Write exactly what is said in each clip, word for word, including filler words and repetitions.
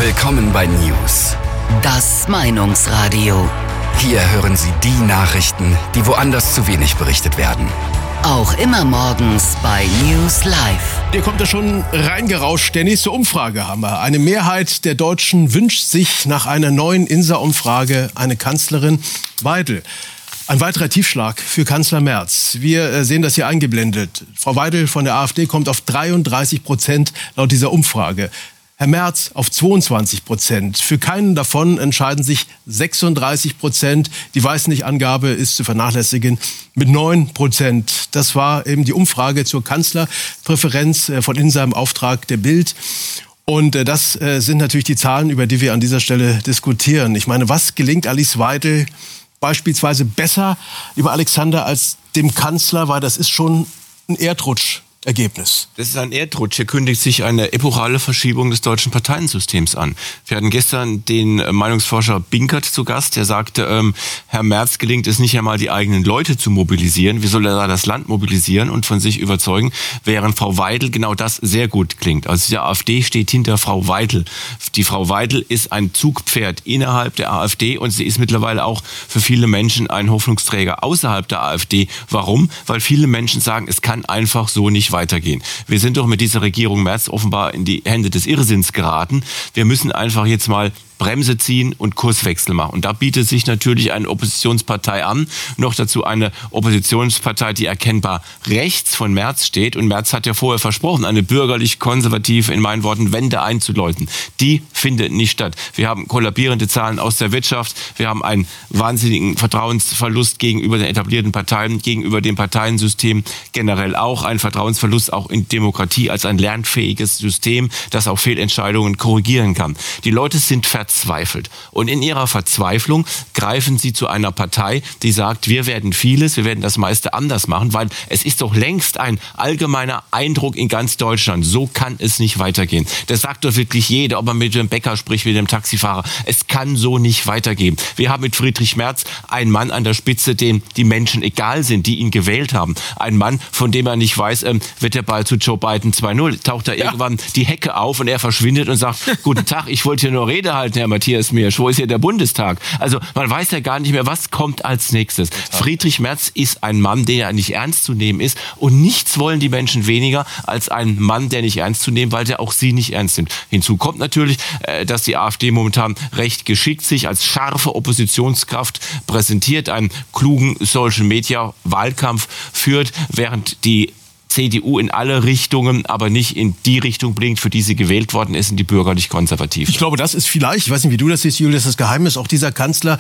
Willkommen bei News. Das Meinungsradio. Hier hören Sie die Nachrichten, die woanders zu wenig berichtet werden. Auch immer morgens bei News Live. Hier kommt er schon reingerauscht. Der nächste Umfrage haben wir. Eine Mehrheit der Deutschen wünscht sich nach einer neuen I N S A-Umfrage eine Kanzlerin. Weidel. Ein weiterer Tiefschlag für Kanzler Merz. Wir sehen das hier eingeblendet. Frau Weidel von der AfD kommt auf dreiunddreißig Prozent laut dieser Umfrage. Herr Merz auf zweiundzwanzig Prozent. Für keinen davon entscheiden sich sechsunddreißig Prozent. Die Weiß-Nicht-Angabe ist zu vernachlässigen mit neun Prozent. Das war eben die Umfrage zur Kanzlerpräferenz von in seinem Auftrag der Bild. Und das sind natürlich die Zahlen, über die wir an dieser Stelle diskutieren. Ich meine, was gelingt Alice Weidel beispielsweise besser, lieber Alexander, als dem Kanzler? Weil das ist schon ein Erdrutsch. Ergebnis. Das ist ein Erdrutsch. Hier kündigt sich eine epochale Verschiebung des deutschen Parteiensystems an. Wir hatten gestern den Meinungsforscher Binkert zu Gast, der sagte, ähm, Herr Merz gelingt es nicht einmal, die eigenen Leute zu mobilisieren. Wie soll er da das Land mobilisieren und von sich überzeugen, während Frau Weidel genau das sehr gut klingt. Also die AfD steht hinter Frau Weidel. Die Frau Weidel ist ein Zugpferd innerhalb der AfD und sie ist mittlerweile auch für viele Menschen ein Hoffnungsträger außerhalb der AfD. Warum? Weil viele Menschen sagen, es kann einfach so nicht weitergehen. Wir sind doch mit dieser Regierung Merz offenbar in die Hände des Irrsinns geraten. Wir müssen einfach jetzt mal Bremse ziehen und Kurswechsel machen. Und da bietet sich natürlich eine Oppositionspartei an, noch dazu eine Oppositionspartei, die erkennbar rechts von Merz steht. Und Merz hat ja vorher versprochen, eine bürgerlich-konservative, in meinen Worten, Wende einzuläuten. Die findet nicht statt. Wir haben kollabierende Zahlen aus der Wirtschaft. Wir haben einen wahnsinnigen Vertrauensverlust gegenüber den etablierten Parteien, gegenüber dem Parteiensystem generell auch. Ein Vertrauensverlust auch in Demokratie als ein lernfähiges System, das auch Fehlentscheidungen korrigieren kann. Die Leute sind verzweifelt. Verzweifelt. Und in ihrer Verzweiflung greifen sie zu einer Partei, die sagt, wir werden vieles, wir werden das meiste anders machen, weil es ist doch längst ein allgemeiner Eindruck in ganz Deutschland. So kann es nicht weitergehen. Das sagt doch wirklich jeder, ob man mit dem Bäcker spricht, mit dem Taxifahrer. Es kann so nicht weitergehen. Wir haben mit Friedrich Merz einen Mann an der Spitze, dem die Menschen egal sind, die ihn gewählt haben. Ein Mann, von dem er nicht weiß, ähm, wird der Ball zu Joe Biden zwei null. Taucht da ja. irgendwann die Hecke auf und er verschwindet und sagt, guten Tag, ich wollte hier nur Rede halten, Herr Matthias Miersch, wo ist hier der Bundestag? Also man weiß ja gar nicht mehr, was kommt als nächstes. Friedrich Merz ist ein Mann, der nicht ernst zu nehmen ist und nichts wollen die Menschen weniger als einen Mann, der nicht ernst zu nehmen, weil der auch sie nicht ernst nimmt. Hinzu kommt natürlich, dass die AfD momentan recht geschickt sich als scharfe Oppositionskraft präsentiert, einen klugen Social-Media-Wahlkampf führt, während die C D U in alle Richtungen, aber nicht in die Richtung blinkt, für die sie gewählt worden ist, in die bürgerlich-konservativ. Ich glaube, das ist vielleicht, ich weiß nicht, wie du das siehst, Julius, das Geheimnis auch dieser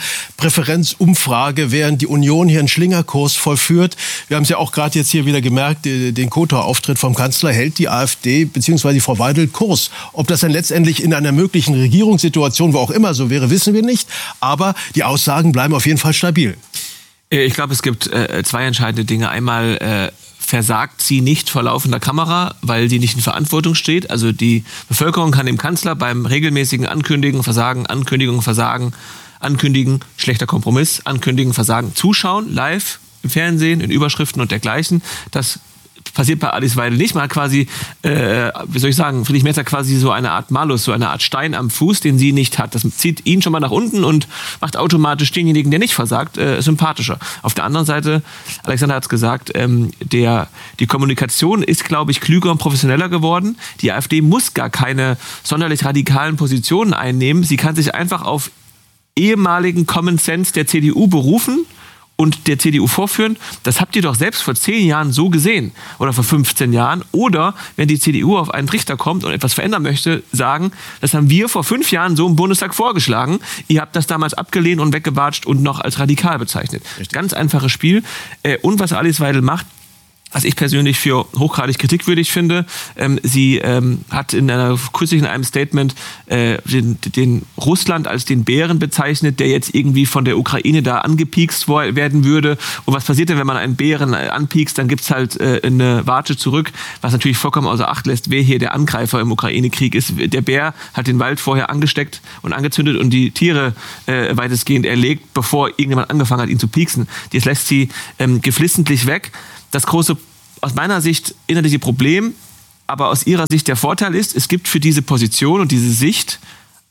Kanzlerpräferenzumfrage, während die Union hier einen Schlingerkurs vollführt. Wir haben es ja auch gerade jetzt hier wieder gemerkt, den Kotor-Auftritt vom Kanzler hält die AfD bzw. Frau Weidel Kurs. Ob das dann letztendlich in einer möglichen Regierungssituation, wo auch immer so wäre, wissen wir nicht. Aber die Aussagen bleiben auf jeden Fall stabil. Ich glaube, es gibt äh, zwei entscheidende Dinge. Einmal äh, versagt sie nicht vor laufender Kamera, weil sie nicht in Verantwortung steht. Also die Bevölkerung kann dem Kanzler beim regelmäßigen Ankündigen, Versagen, Ankündigung, Versagen, Ankündigen, schlechter Kompromiss, Ankündigen, Versagen zuschauen, live im Fernsehen, in Überschriften und dergleichen. Das passiert bei Alice Weidel nicht. Man hat quasi, äh, wie soll ich sagen, Friedrich Merz hat quasi so eine Art Malus, so eine Art Stein am Fuß, den sie nicht hat. Das zieht ihn schon mal nach unten und macht automatisch denjenigen, der nicht versagt, äh, sympathischer. Auf der anderen Seite, Alexander hat es gesagt, ähm, der, die Kommunikation ist, glaube ich, klüger und professioneller geworden. Die AfD muss gar keine sonderlich radikalen Positionen einnehmen. Sie kann sich einfach auf ehemaligen Common Sense der C D U berufen und der C D U vorführen. Das habt ihr doch selbst vor zehn Jahren so gesehen oder vor fünfzehn Jahren. Oder wenn die C D U auf einen Trichter kommt und etwas verändern möchte, sagen, das haben wir vor fünf Jahren so im Bundestag vorgeschlagen. Ihr habt das damals abgelehnt und weggewatscht und noch als radikal bezeichnet. Richtig. Ganz einfaches Spiel. Und was Alice Weidel macht, was ich persönlich für hochgradig kritikwürdig finde. Ähm, sie ähm, hat in einer, kürzlich in einem Statement äh, den, den Russland als den Bären bezeichnet, der jetzt irgendwie von der Ukraine da angepiekst werden würde. Und was passiert denn, wenn man einen Bären anpiekst? Dann gibt's halt äh, eine Watsche zurück, was natürlich vollkommen außer Acht lässt, wer hier der Angreifer im Ukraine-Krieg ist. Der Bär hat den Wald vorher angesteckt und angezündet und die Tiere äh, weitestgehend erlegt, bevor irgendjemand angefangen hat, ihn zu pieksen. Das lässt sie ähm, geflissentlich weg. Das große, aus meiner Sicht, innerliche Problem, aber aus ihrer Sicht der Vorteil ist, es gibt für diese Position und diese Sicht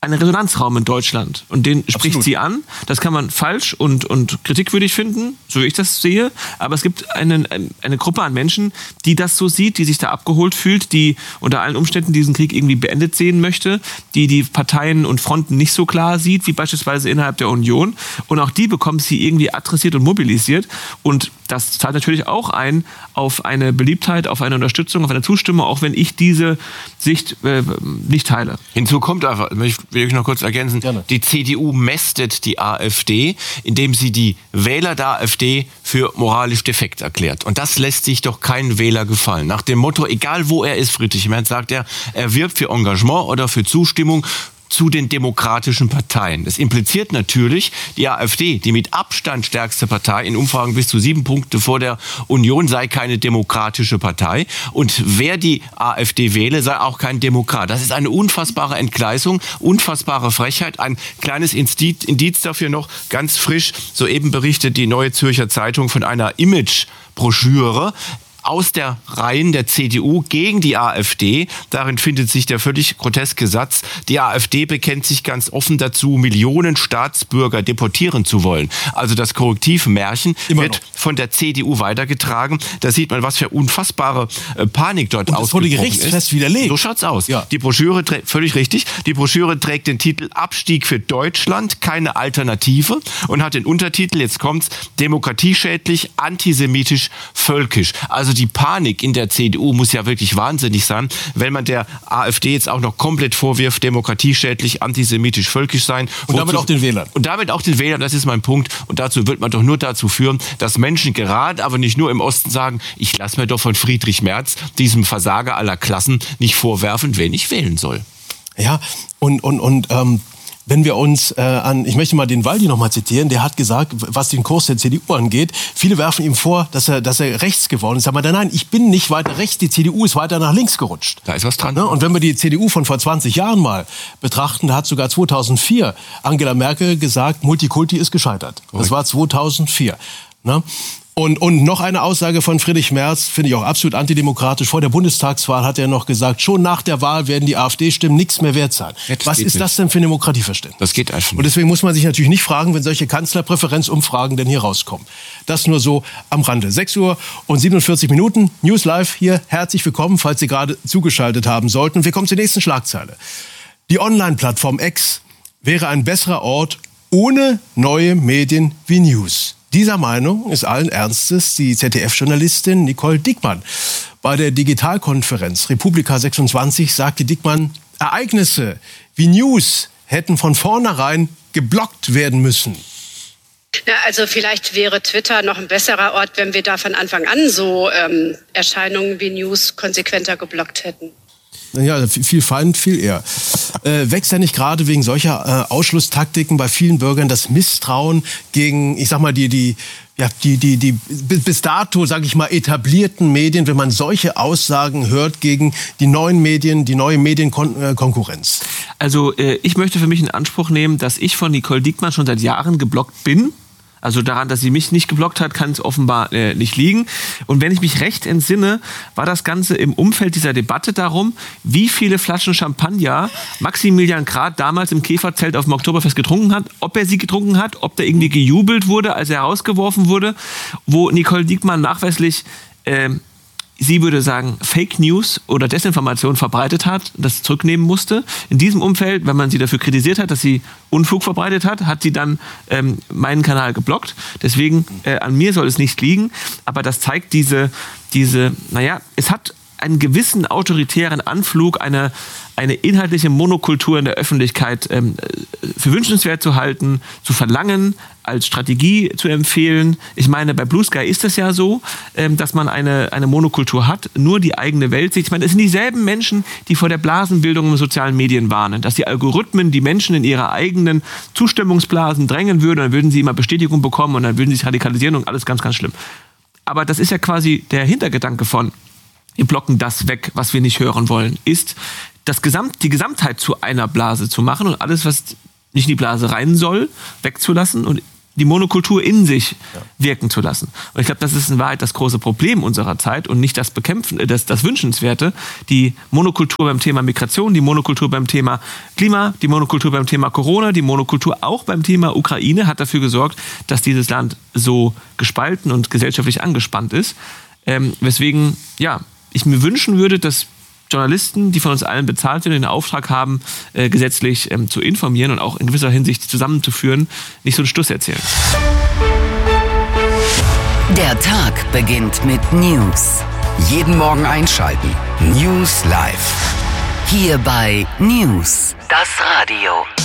einen Resonanzraum in Deutschland. Und den spricht Absolut. sie an. Das kann man falsch und, und kritikwürdig finden, so wie ich das sehe. Aber es gibt eine, eine Gruppe an Menschen, die das so sieht, die sich da abgeholt fühlt, die unter allen Umständen diesen Krieg irgendwie beendet sehen möchte, die die Parteien und Fronten nicht so klar sieht, wie beispielsweise innerhalb der Union. Und auch die bekommt sie irgendwie adressiert und mobilisiert. Und das zahlt natürlich auch ein auf eine Beliebtheit, auf eine Unterstützung, auf eine Zustimmung, auch wenn ich diese Sicht äh, nicht teile. Hinzu kommt einfach, ich will ich noch kurz ergänzen, Gerne. Die C D U mästet die AfD, indem sie die Wähler der AfD für moralisch defekt erklärt. Und das lässt sich doch kein Wähler gefallen. Nach dem Motto, egal wo er ist, Friedrich Merz, sagt er, er wirbt für Engagement oder für Zustimmung zu den demokratischen Parteien. Das impliziert natürlich, die AfD, die mit Abstand stärkste Partei in Umfragen bis zu sieben Punkte vor der Union, sei keine demokratische Partei. Und wer die AfD wähle, sei auch kein Demokrat. Das ist eine unfassbare Entgleisung, unfassbare Frechheit. Ein kleines Indiz dafür noch, ganz frisch, soeben berichtet die Neue Zürcher Zeitung von einer Image-Broschüre aus der Reihen der C D U gegen die AfD. Darin findet sich der völlig groteske Satz, die AfD bekennt sich ganz offen dazu, Millionen Staatsbürger deportieren zu wollen. Also das Korrektivmärchen Immer wird noch. von der C D U weitergetragen. Da sieht man, was für unfassbare äh, Panik dort Und das wurde ausgebrochen gerichtsfest ist. widerlegt. So schaut's aus. Ja. Die Broschüre trägt, völlig richtig, die Broschüre trägt den Titel Abstieg für Deutschland, keine Alternative und hat den Untertitel, jetzt kommt's, demokratieschädlich, antisemitisch, völkisch. Also die Panik in der C D U muss ja wirklich wahnsinnig sein, wenn man der AfD jetzt auch noch komplett vorwirft, demokratieschädlich, antisemitisch, völkisch sein. Und damit auch den Wählern. Und damit auch den Wählern, das ist mein Punkt. Und dazu wird man doch nur dazu führen, dass Menschen gerade, aber nicht nur im Osten sagen, ich lasse mir doch von Friedrich Merz, diesem Versager aller Klassen, nicht vorwerfen, wen ich wählen soll. Ja, und, und, und ähm, wenn wir uns äh, an, ich möchte mal den Waldi noch mal zitieren, der hat gesagt, was den Kurs der C D U angeht, viele werfen ihm vor, dass er, dass er rechts geworden ist. Aber nein, ich bin nicht weiter rechts, die C D U ist weiter nach links gerutscht. Da ist was dran. Ne? Und wenn wir die C D U von vor zwanzig Jahren mal betrachten, da hat sogar zweitausendvier Angela Merkel gesagt, Multikulti ist gescheitert. Das war zweitausendvier. Ne? Und, und noch eine Aussage von Friedrich Merz, finde ich auch absolut antidemokratisch. Vor der Bundestagswahl hat er noch gesagt, schon nach der Wahl werden die AfD-Stimmen nichts mehr wert sein. Jetzt Was geht ist nicht. das denn für ein Demokratieverständnis? Das geht einfach nicht. Und deswegen muss man sich natürlich nicht fragen, wenn solche Kanzlerpräferenzumfragen denn hier rauskommen. Das nur so am Rande. sechs Uhr und siebenundvierzig Minuten, News Live hier. Herzlich willkommen, falls Sie gerade zugeschaltet haben sollten. Wir kommen zur nächsten Schlagzeile. Die Online-Plattform X wäre ein besserer Ort ohne neue Medien wie News. Dieser Meinung ist allen Ernstes die Z D F-Journalistin Nicole Dickmann. Bei der Digitalkonferenz Republika sechsundzwanzig sagte Dickmann, Ereignisse wie News hätten von vornherein geblockt werden müssen. Ja, also vielleicht wäre Twitter noch ein besserer Ort, wenn wir da von Anfang an so ähm, Erscheinungen wie News konsequenter geblockt hätten. Ja, viel Feind, viel eher. Äh, wächst ja nicht gerade wegen solcher äh, Ausschlusstaktiken bei vielen Bürgern das Misstrauen gegen, ich sag mal, die, die, ja, die, die, die bis dato, sag ich mal, etablierten Medien, wenn man solche Aussagen hört gegen die neuen Medien, die neue Medienkonkurrenz? Also äh, ich möchte für mich in Anspruch nehmen, dass ich von Nicole Dickmann schon seit Jahren geblockt bin. Also daran, dass sie mich nicht geblockt hat, kann es offenbar äh, nicht liegen. Und wenn ich mich recht entsinne, war das Ganze im Umfeld dieser Debatte darum, wie viele Flaschen Champagner Maximilian Grad damals im Käferzelt auf dem Oktoberfest getrunken hat, ob er sie getrunken hat, ob da irgendwie gejubelt wurde, als er herausgeworfen wurde, wo Nicole Dickmann nachweislich äh, sie würde sagen, Fake News oder Desinformation verbreitet hat, das zurücknehmen musste. In diesem Umfeld, wenn man sie dafür kritisiert hat, dass sie Unfug verbreitet hat, hat sie dann ähm, meinen Kanal geblockt. Deswegen, äh, an mir soll es nicht liegen. Aber das zeigt diese, diese, naja, es hat einen gewissen autoritären Anflug, eine, eine inhaltliche Monokultur in der Öffentlichkeit ähm, für wünschenswert zu halten, zu verlangen, als Strategie zu empfehlen. Ich meine, bei Blue Sky ist es ja so, ähm, dass man eine, eine Monokultur hat, nur die eigene Welt sieht. Ich meine, es sind dieselben Menschen, die vor der Blasenbildung in sozialen Medien warnen, dass die Algorithmen die Menschen in ihre eigenen Zustimmungsblasen drängen würden, dann würden sie immer Bestätigung bekommen und dann würden sie sich radikalisieren und alles ganz, ganz schlimm. Aber das ist ja quasi der Hintergedanke von, wir blocken das weg, was wir nicht hören wollen, ist, das Gesamt, die Gesamtheit zu einer Blase zu machen und alles, was nicht in die Blase rein soll, wegzulassen und die Monokultur in sich wirken zu lassen. Und ich glaube, das ist in Wahrheit das große Problem unserer Zeit und nicht das Bekämpfen, das, das Wünschenswerte. Die Monokultur beim Thema Migration, die Monokultur beim Thema Klima, die Monokultur beim Thema Corona, die Monokultur auch beim Thema Ukraine hat dafür gesorgt, dass dieses Land so gespalten und gesellschaftlich angespannt ist. Ähm, weswegen, ja, ich mir wünschen würde, dass Journalisten, die von uns allen bezahlt werden, den Auftrag haben, äh, gesetzlich ähm, zu informieren und auch in gewisser Hinsicht zusammenzuführen, nicht so einen Stuss erzählen. Der Tag beginnt mit News. Jeden Morgen einschalten. News Live. Hier bei News, das Radio.